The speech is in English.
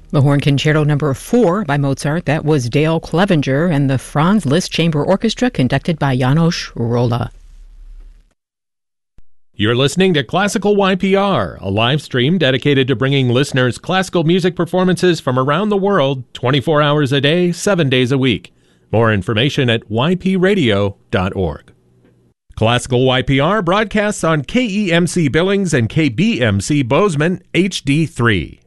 The Horn Concerto Number 4 by Mozart, that was Dale Clevenger, and the Franz Liszt Chamber Orchestra conducted by János Róla. You're listening to Classical YPR, a live stream dedicated to bringing listeners classical music performances from around the world 24 hours a day, 7 days a week. More information at ypradio.org. Classical YPR broadcasts on KEMC Billings and KBMC Bozeman HD3.